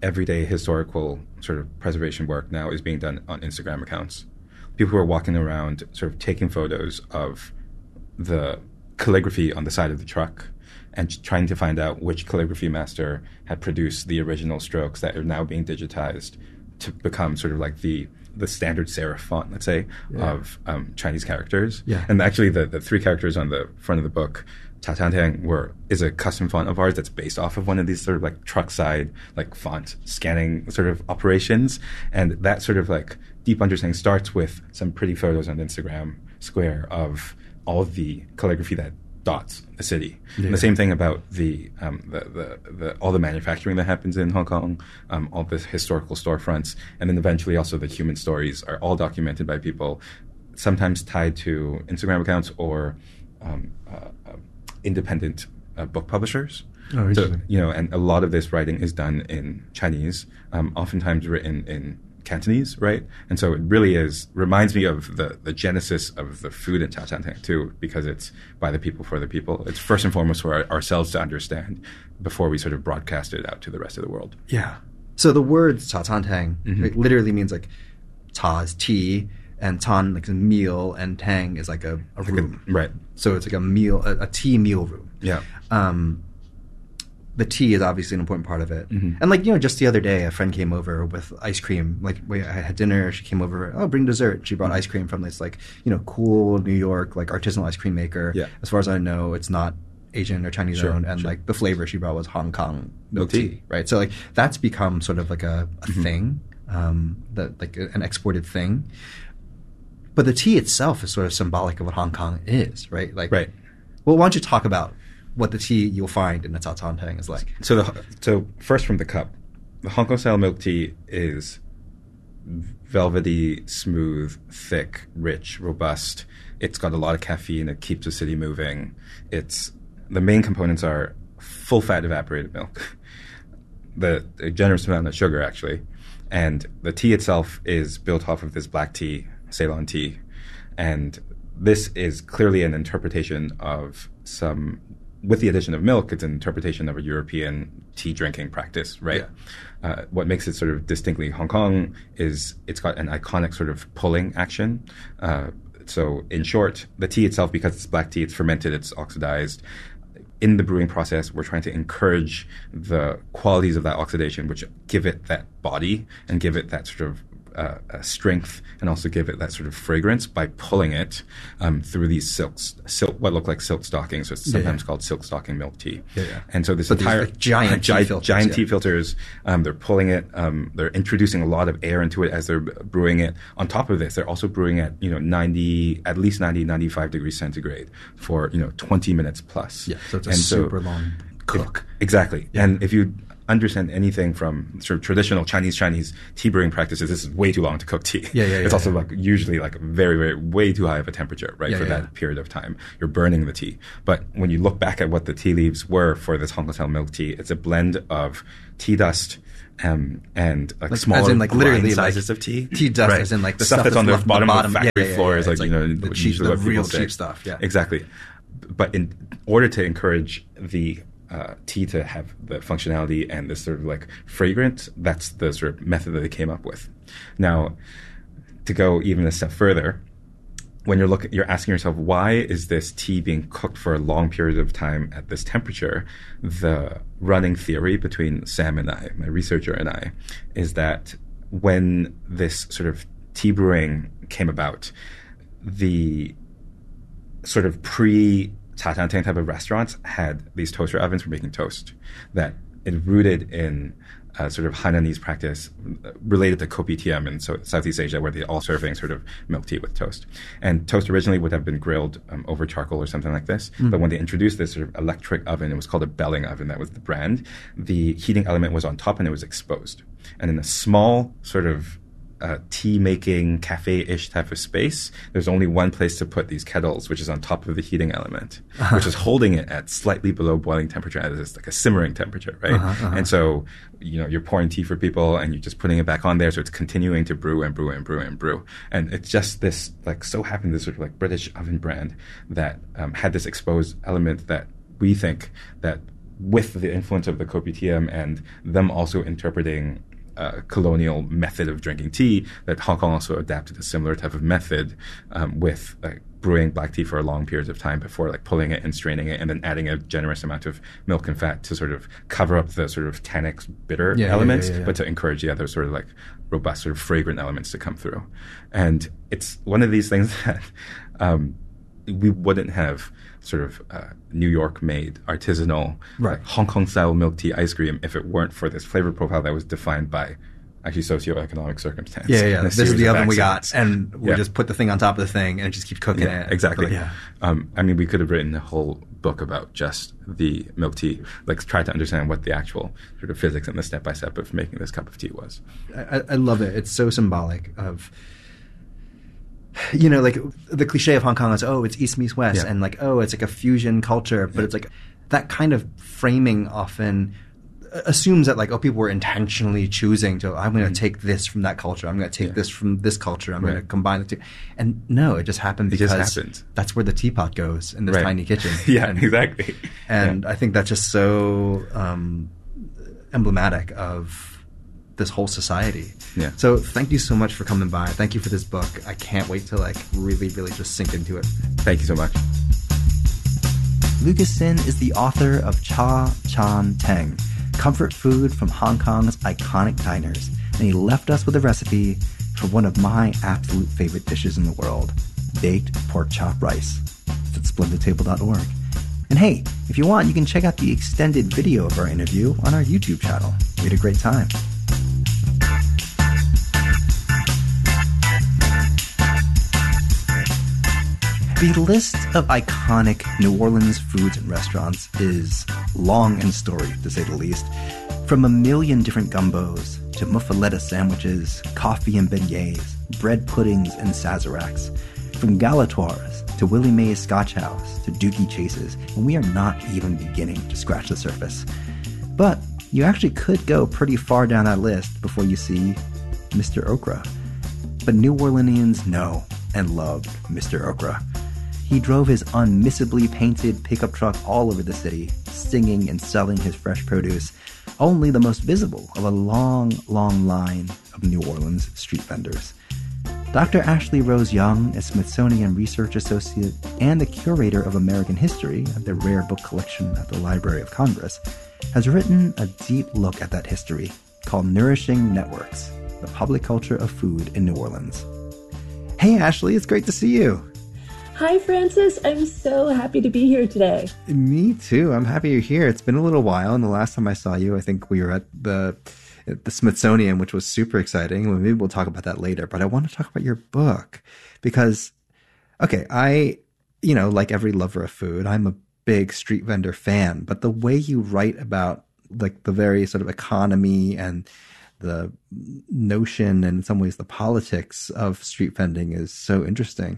S3: everyday historical sort of preservation work now is being done on Instagram accounts. People who are walking around sort of taking photos of the calligraphy on the side of the truck and trying to find out which calligraphy master had produced the original strokes that are now being digitized to become sort of like the standard serif font, let's say, of Chinese characters.
S2: Yeah.
S3: And actually the three characters on the front of the book, Tatantang, is a custom font of ours that's based off of one of these sort of like truck side like font scanning sort of operations. And that sort of like deep understanding starts with some pretty photos on Instagram Square of all of the calligraphy that dots the city. Yeah. And the same thing about the all the manufacturing that happens in Hong Kong, all the historical storefronts, and then eventually also the human stories are all documented by people, sometimes tied to Instagram accounts or independent book publishers.
S2: Oh, interesting.
S3: So, and a lot of this writing is done in Chinese, oftentimes written in Cantonese, right? And so it really reminds me of the genesis of the food in Tatantang too, because it's by the people for the people. It's first and foremost for ourselves to understand before we sort of broadcast it out to the rest of the world.
S2: Yeah. So the word Tatantang literally means like ta is tea, and tan like a meal, and tang is like a room.
S3: Right.
S2: So it's like a meal, a tea meal room.
S3: Yeah.
S2: The tea is obviously an important part of it.
S3: Mm-hmm.
S2: And like, just the other day, a friend came over with ice cream. Like I had dinner, she came over, bring dessert. She brought ice cream from this like, cool New York, like artisanal ice cream maker.
S3: Yeah.
S2: As far as I know, it's not Asian or Chinese owned. And like the flavor she brought was Hong Kong milk tea. Right. So like that's become sort of like a thing, that like an exported thing. But the tea itself is sort of symbolic of what Hong Kong is, right? Like,
S3: right.
S2: Well, why don't you talk about what the tea you'll find in the Tatantang is like?
S3: So first from the cup, the Hong Kong style milk tea is velvety, smooth, thick, rich, robust. It's got a lot of caffeine. It keeps the city moving. The main components are full fat evaporated milk, a generous amount of sugar actually, and the tea itself is built off of this black tea, Ceylon tea, and this is clearly an interpretation of with the addition of milk, it's an interpretation of a European tea drinking practice, right? Yeah. What makes it sort of distinctly Hong Kong is it's got an iconic sort of pulling action. So in short, the tea itself, because it's black tea, it's fermented, it's oxidized. In the brewing process, we're trying to encourage the qualities of that oxidation, which give it that body and give it that sort of strength, and also give it that sort of fragrance by pulling it through these what look like silk stockings. So it's sometimes called silk stocking milk tea. And so this entire
S2: like giant
S3: tea filters, they're pulling it. They're introducing a lot of air into it as they're brewing it. On top of this, they're also brewing at at least 95 degrees centigrade for 20 minutes plus.
S2: Yeah, so it's a super long cook.
S3: Exactly. Yeah. And if you understand anything from sort of traditional Chinese tea brewing practices, this is way too long to cook tea. It's also like usually like very, very way too high of a temperature, right? For that period of time. You're burning the tea. But when you look back at what the tea leaves were for this Hong Kong style milk tea, it's a blend of tea dust and like smaller,
S2: as in like literally
S3: sizes of tea.
S2: Tea dust, as in like the
S3: stuff that's on the bottom of the factory floors, like
S2: the real cheap stuff. Yeah,
S3: exactly. But in order to encourage the tea to have the functionality and this sort of like fragrance, that's the sort of method that they came up with. Now, to go even a step further, when you're asking yourself, why is this tea being cooked for a long period of time at this temperature? The running theory between Sam and I, my researcher and I, is that when this sort of tea brewing came about, the sort of Tatantang type of restaurants had these toaster ovens for making toast that is rooted in sort of Hainanese practice related to kopitiam in Southeast Asia, where they're all serving sort of milk tea with toast. And toast originally would have been grilled over charcoal or something like this. But when they introduced this sort of electric oven, it was called a Belling oven. That was the brand. The heating element was on top and it was exposed. And in a small sort of tea-making, cafe-ish type of space, there's only one place to put these kettles, which is on top of the heating element, which is holding it at slightly below boiling temperature, as it's like a simmering temperature, right? And so, you're pouring tea for people and you're just putting it back on there, so it's continuing to brew and brew and brew and brew. And it's just this, like, so happened this sort of like British oven brand that had this exposed element that we think that with the influence of the kopitiam and them also interpreting colonial method of drinking tea, that Hong Kong also adapted a similar type of method with brewing black tea for a long periods of time before pulling it and straining it and then adding a generous amount of milk and fat to sort of cover up the sort of tannic bitter elements, but to encourage the other sort of robust sort of fragrant elements to come through. And it's one of these things that we wouldn't have sort of New York-made artisanal Hong Kong-style milk tea ice cream if it weren't for this flavor profile that was defined by actually socioeconomic circumstance.
S2: Yeah. This is the oven we got, and we just put the thing on top of the thing, and it just keeps cooking it.
S3: Exactly. I mean, we could have written a whole book about just the milk tea, try to understand what the actual sort of physics and the step-by-step of making this cup of tea was.
S2: I love it. It's so symbolic of... the cliche of Hong Kong is, it's East meets West, and it's a fusion culture, but it's that kind of framing often assumes that people were intentionally choosing to, I'm going to take this from that culture, I'm going to take this from this culture, I'm going to combine the two. And no, it just happened because that's where the teapot goes in this tiny kitchen.
S3: Exactly.
S2: And I think that's just so emblematic of this whole society. So thank you so much for coming by. Thank you for this book. I can't wait to really, really just sink into it.
S3: Thank you so much.
S2: Lucas Sin is the author of Cha Chan Teng, comfort food from Hong Kong's iconic diners, and he left us with a recipe for one of my absolute favorite dishes in the world, baked pork chop rice. It's at splendidtable.org. And hey, if you want, you can check out the extended video of our interview on our YouTube channel. We had a great time. The list of iconic New Orleans foods and restaurants is long and storied, to say the least. From a million different gumbos to muffaletta sandwiches, coffee and beignets, bread puddings and sazeracs. From galatoires to Willie Mae's Scotch House to Doogie Chase's, and we are not even beginning to scratch the surface. But you actually could go pretty far down that list before you see Mr. Okra. But New Orleanians know and loved Mr. Okra. He drove his unmissably painted pickup truck all over the city, singing and selling his fresh produce, only the most visible of a long, long line of New Orleans street vendors. Dr. Ashley Rose Young, a Smithsonian Research Associate and the curator of American history at the rare book collection at the Library of Congress, has written a deep look at that history called Nourishing Networks, the Public Culture of Food in New Orleans. Hey, Ashley, it's great to see you.
S14: Hi, Francis. I'm so happy to be here today.
S2: Me too. I'm happy you're here. It's been a little while, and the last time I saw you, I think we were at the Smithsonian, which was super exciting. Well, maybe we'll talk about that later, but I want to talk about your book because, I, like every lover of food, I'm a big street vendor fan, but the way you write about the very sort of economy and the notion and in some ways the politics of street vending is so interesting.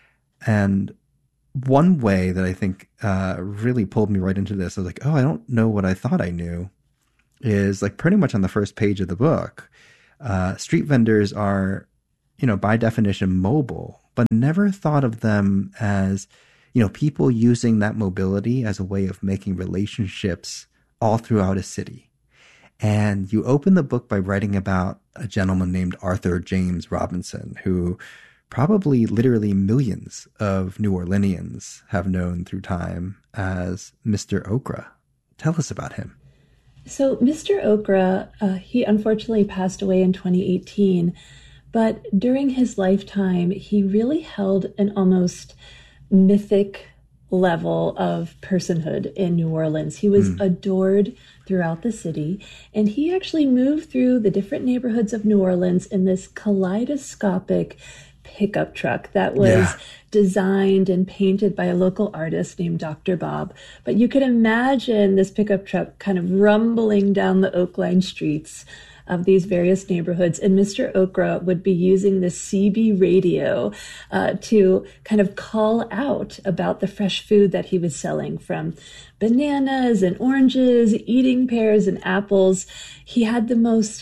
S2: And one way that I think really pulled me right into this, I was like, I don't know what I thought I knew, is pretty much on the first page of the book. Street vendors are, by definition mobile, but never thought of them as, people using that mobility as a way of making relationships all throughout a city. And you open the book by writing about a gentleman named Arthur James Robinson, who probably literally millions of New Orleanians have known through time as Mr. Okra. Tell us about him.
S14: So Mr. Okra, he unfortunately passed away in 2018, but during his lifetime, he really held an almost mythic level of personhood in New Orleans. He was adored throughout the city, and he actually moved through the different neighborhoods of New Orleans in this kaleidoscopic pickup truck that was designed and painted by a local artist named Dr. Bob. But you could imagine this pickup truck kind of rumbling down the oak line streets of these various neighborhoods. And Mr. Okra would be using the CB radio to kind of call out about the fresh food that he was selling, from bananas and oranges, eating pears and apples. He had the most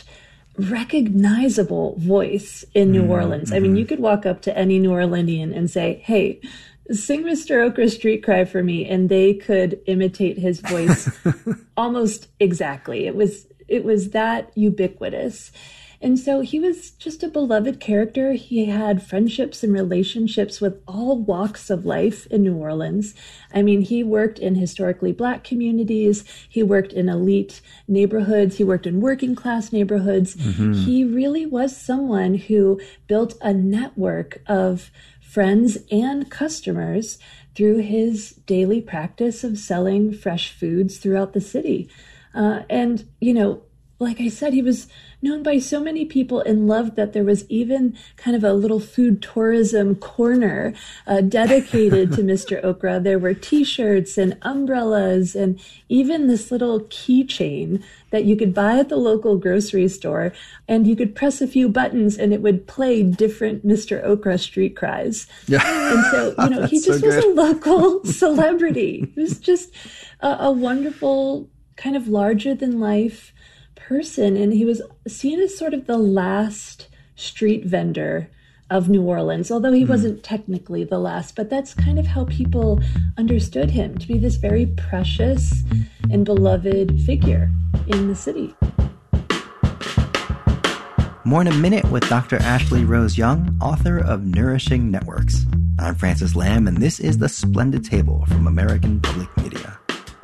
S14: recognizable voice in New Orleans. I mean, you could walk up to any New Orleanian and say, hey, Sing Mr. Okra Street Cry for me, and they could imitate his voice almost exactly. It was that ubiquitous. And so he was just a beloved character. He had friendships and relationships with all walks of life in New Orleans. I mean, he worked in historically Black communities. He worked in elite neighborhoods. He worked in working class neighborhoods. Mm-hmm. He really was someone who built a network of friends and customers through his daily practice of selling fresh foods throughout the city. And, you know, like I said, he was known by so many people and loved that there was even kind of a little food tourism corner dedicated to Mr. Okra. There were T-shirts and umbrellas and even this little keychain that you could buy at the local grocery store, and you could press a few buttons and it would play different Mr. Okra street cries. Yeah. And so, you know, he just was a local celebrity. He was just a wonderful, kind of larger than life person, and he was seen as sort of the last street vendor of New Orleans, although he wasn't technically the last, but that's kind of how people understood him, to be this very precious and beloved figure in the city.
S2: More in a minute with Dr. Ashley Rose Young, author of Nourishing Networks. I'm Francis Lamb, and this is The Splendid Table from American Public Media.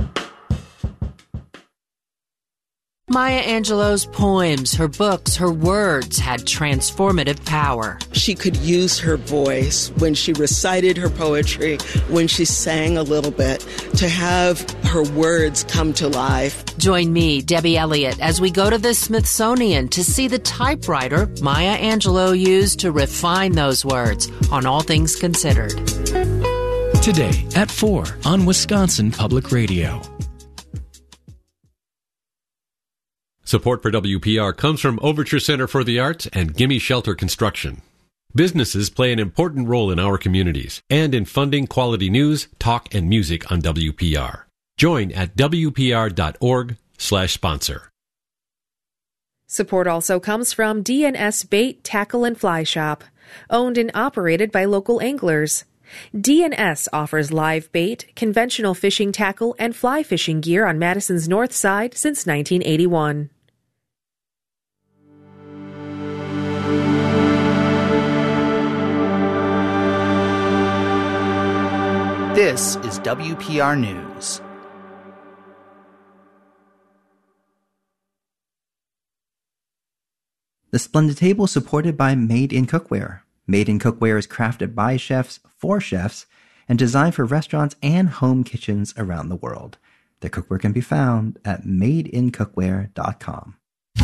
S15: Maya Angelou's poems, her books, her words had transformative power.
S16: She could use her voice when she recited her poetry, when she sang a little bit, to have her words come to life.
S15: Join me, Debbie Elliott, as we go to the Smithsonian to see the typewriter Maya Angelou used to refine those words on All Things Considered.
S17: Today at 4 on Wisconsin Public Radio.
S18: Support for WPR comes from Overture Center for the Arts and Gimme Shelter Construction. Businesses play an important role in our communities and in funding quality news, talk, and music on WPR. Join at WPR.org/sponsor.
S19: Support also comes from D&S Bait, Tackle, and Fly Shop, owned and operated by local anglers. D&S offers live bait, conventional fishing tackle, and fly fishing gear on Madison's north side since 1981.
S20: This is WPR News.
S2: The Splendid Table is supported by Made in Cookware. Made in Cookware is crafted by chefs for chefs and designed for restaurants and home kitchens around the world. Their cookware can be found at madeincookware.com.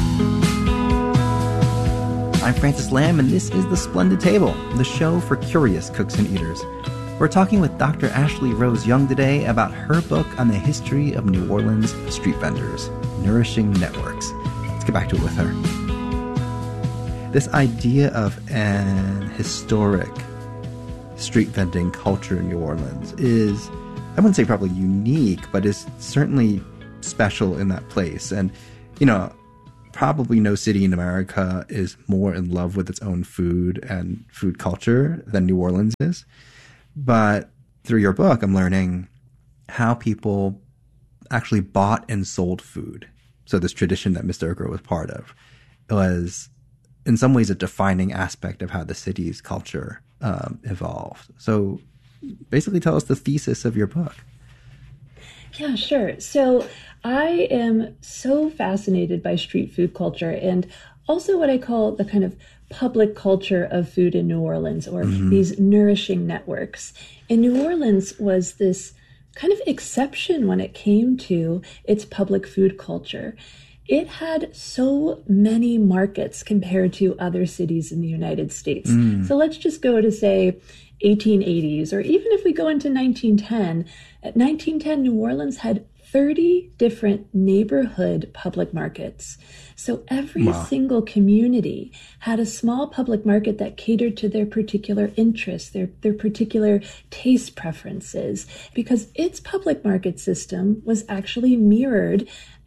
S2: I'm Francis Lamb, and this is The Splendid Table, the show for curious cooks and eaters. We're talking with Dr. Ashley Rose Young today about her book on the history of New Orleans street vendors, Nourishing Networks. Let's get back to it with her. This idea of an historic street vending culture in New Orleans is, I wouldn't say probably unique, but is certainly special in that place. And, you know, probably no city in America is more in love with its own food and food culture than New Orleans is. But through your book, I'm learning how people actually bought and sold food. So this tradition that Mr. Okra was part of was, in some ways, a defining aspect of how the city's culture evolved. So basically tell us the thesis of your book.
S14: Yeah, sure. So I am so fascinated by street food culture and also what I call the kind of public culture of food in New Orleans, or these nourishing networks. And New Orleans was this kind of exception when it came to its public food culture. It had so many markets compared to other cities in the United States. So let's just go to, say, 1880s, or even if we go into 1910, at 1910, New Orleans had 30 different neighborhood public markets. So every single community had a small public market that catered to their particular interests, their particular taste preferences, because its public market system was actually mirrored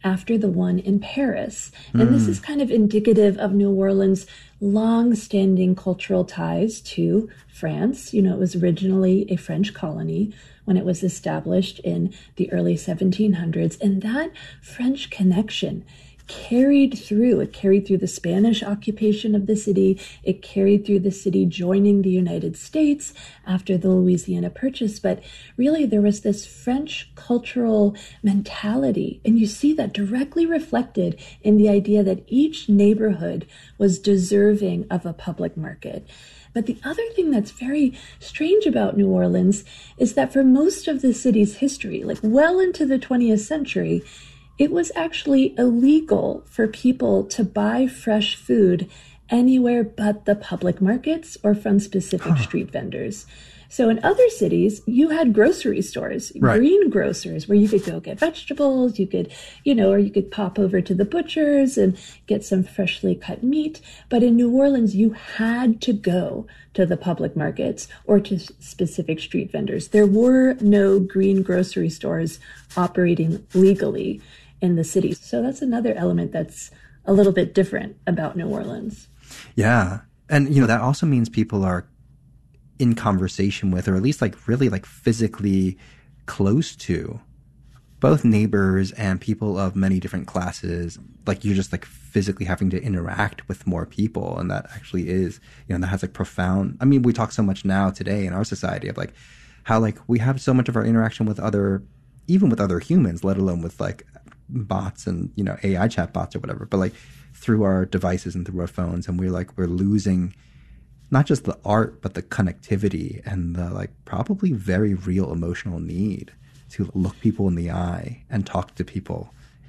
S14: after the one in Paris. And this is kind of indicative of New Orleans' long-standing cultural ties to France. You know, it was originally a French colony when it was established in the early 1700s. And that French connection carried through. It carried through the Spanish occupation of the city. It carried through the city joining the United States after the Louisiana Purchase. But really, there was this French cultural mentality. And you see that directly reflected in the idea that each neighborhood was deserving of a public market. But the other thing that's very strange about New Orleans is that for most of the city's history, like well into the 20th century, it was actually illegal for people to buy fresh food anywhere but the public markets or from specific street vendors. So in other cities, you had grocery stores, green grocers, where you could go get vegetables, you could, or you could pop over to the butcher's and get some freshly cut meat. But in New Orleans, you had to go to the public markets or to specific street vendors. There were no green grocery stores operating legally in the city. So that's another element that's a little bit different about New Orleans.
S2: Yeah. And, that also means people are in conversation with, or at least really physically close to, both neighbors and people of many different classes. Like you're just physically having to interact with more people. And that actually is, that has profound, we talk so much now today in our society of how we have so much of our interaction with even with other humans, let alone with bots and, AI chat bots or whatever, but through our devices and through our phones. And we're losing not just the art, but the connectivity and the probably very real emotional need to look people in the eye and talk to people.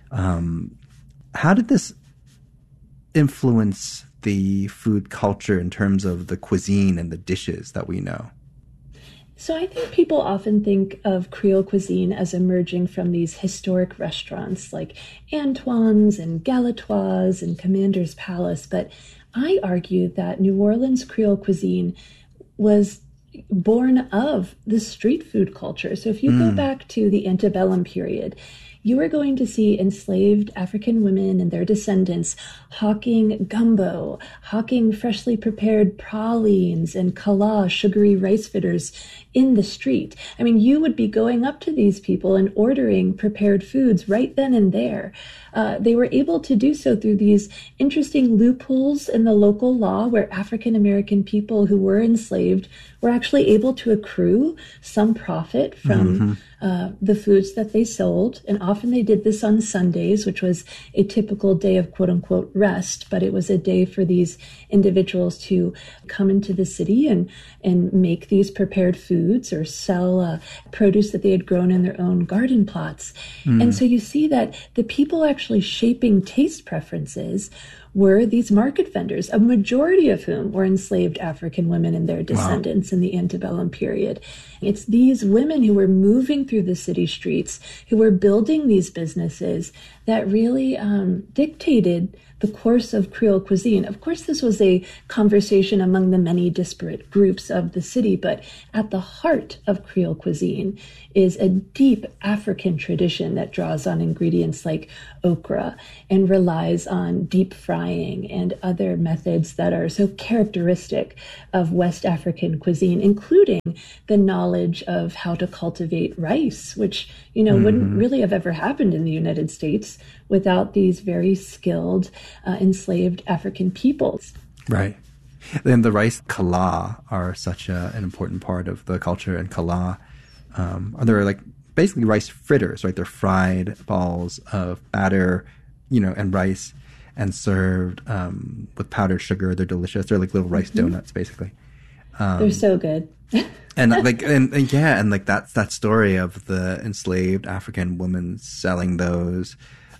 S2: How did this influence the food culture in terms of the cuisine and the dishes that we know?
S14: So I think people often think of Creole cuisine as emerging from these historic restaurants like Antoine's and Galatoire's and Commander's Palace, but I argue that New Orleans Creole cuisine was born of the street food culture. So if you go back to the antebellum period, you are going to see enslaved African women and their descendants hawking gumbo, hawking freshly prepared pralines and kala, sugary rice fritters, in the street. You would be going up to these people and ordering prepared foods right then and there. They were able to do so through these interesting loopholes in the local law where African American people who were enslaved were actually able to accrue some profit from the foods that they sold. And often they did this on Sundays, which was a typical day of quote unquote rest, but it was a day for these individuals to come into the city and make these prepared foods or sell produce that they had grown in their own garden plots. And so you see that the people actually shaping taste preferences were these market vendors, a majority of whom were enslaved African women and their descendants in the antebellum period. It's these women who were moving through the city streets, who were building these businesses that really dictated the course of Creole cuisine. Of course, this was a conversation among the many disparate groups of the city, but at the heart of Creole cuisine is a deep African tradition that draws on ingredients like okra and relies on deep frying and other methods that are so characteristic of West African cuisine, including the knowledge of how to cultivate rice, which, wouldn't really have ever happened in the United States without these very skilled enslaved African peoples.
S2: Right. Then the rice kala are such an important part of the culture. And kala are basically rice fritters, right? They're fried balls of batter, and rice, and served with powdered sugar. They're delicious. They're like little rice donuts, basically.
S14: They're so good.
S2: and that's that story of the enslaved African women selling those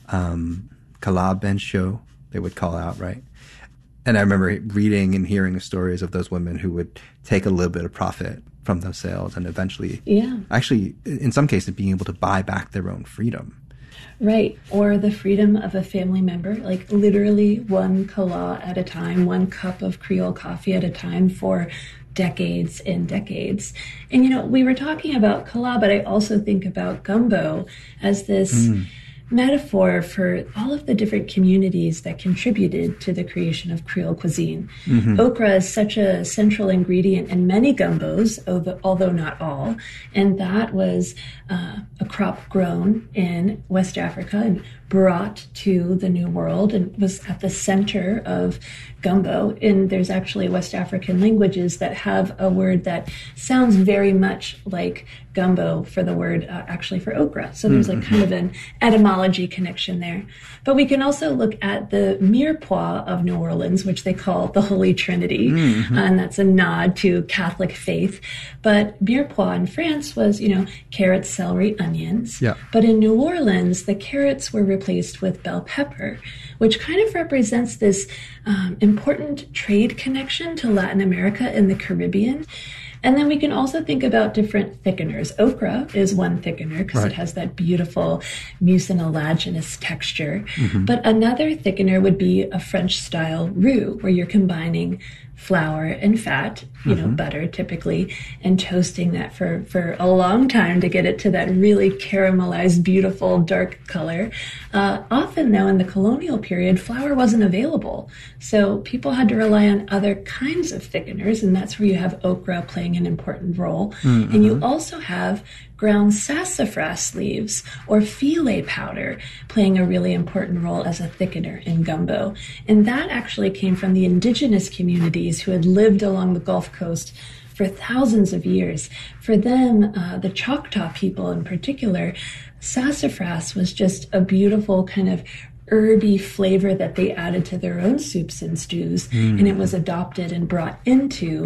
S2: kala bensho, they would call out, right? And I remember reading and hearing stories of those women who would take a little bit of profit from those sales and eventually, actually, in some cases, being able to buy back their own freedom.
S14: Right. Or the freedom of a family member, literally one kala at a time, one cup of Creole coffee at a time for decades and decades. And, we were talking about kala, but I also think about gumbo as this metaphor for all of the different communities that contributed to the creation of Creole cuisine. Okra is such a central ingredient in many gumbos, although not all, and that was a crop grown in West Africa and brought to the New World and was at the center of gumbo. And there's actually West African languages that have a word that sounds very much like gumbo for the word actually for okra. So there's like kind of an etymology connection there. But we can also look at the mirepoix of New Orleans, which they call the Holy Trinity. And that's a nod to Catholic faith. But mirepoix in France was, carrots, celery, onions.
S2: Yeah.
S14: But in New Orleans, the carrots were replaced with bell pepper, which kind of represents this important trade connection to Latin America and the Caribbean. And then we can also think about different thickeners. Okra is one thickener because it has that beautiful mucilaginous texture. But another thickener would be a French-style roux, where you're combining flour and fat, butter typically, and toasting that for a long time to get it to that really caramelized, beautiful, dark color. Often, though, in the colonial period, flour wasn't available. So people had to rely on other kinds of thickeners, and that's where you have okra playing an important role. And you also have ground sassafras leaves or filet powder playing a really important role as a thickener in gumbo. And that actually came from the indigenous communities who had lived along the Gulf Coast for thousands of years. For them, the Choctaw people in particular, sassafras was just a beautiful kind of herby flavor that they added to their own soups and stews, and it was adopted and brought into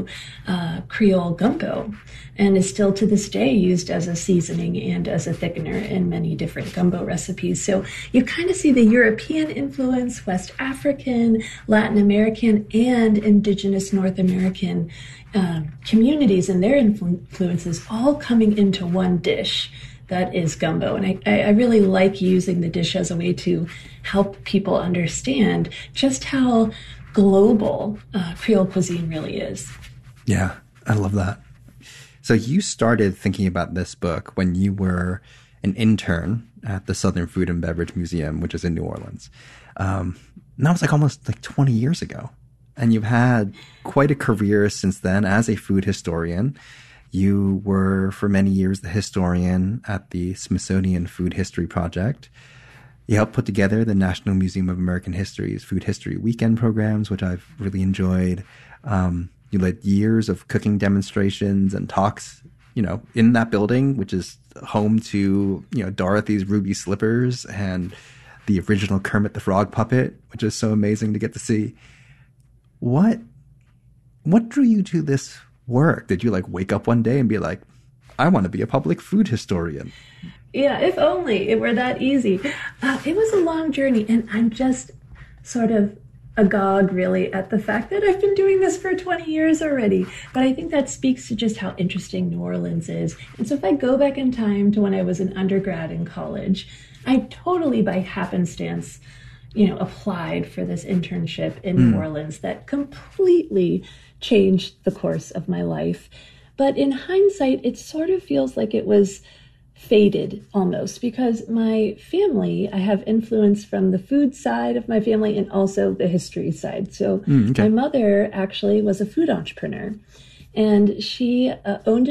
S14: Creole gumbo, and is still to this day used as a seasoning and as a thickener in many different gumbo recipes. So you kind of see the European influence, West African, Latin American, and indigenous North American communities and their influences all coming into one dish. That is gumbo. And I really like using the dish as a way to help people understand just how global Creole cuisine really is.
S2: Yeah, I love that. So you started thinking about this book when you were an intern at the Southern Food and Beverage Museum, which is in New Orleans. And that was almost 20 years ago. And you've had quite a career since then as a food historian. You were, for many years, the historian at the Smithsonian Food History Project. You helped put together the National Museum of American History's Food History Weekend programs, which I've really enjoyed. You led years of cooking demonstrations and talks, in that building, which is home to, Dorothy's Ruby Slippers and the original Kermit the Frog puppet, which is so amazing to get to see. What drew you to this work? Did you wake up one day and be like, I want to be a public food historian?
S14: Yeah, if only it were that easy. It was a long journey, and I'm just sort of agog really at the fact that I've been doing this for 20 years already. But I think that speaks to just how interesting New Orleans is. And so if I go back in time to when I was an undergrad in college, I totally by happenstance applied for this internship in New Orleans that completely changed the course of my life. But in hindsight, it sort of feels like it was fated almost, because my family, I have influence from the food side of my family and also the history side. So my mother actually was a food entrepreneur, and she owned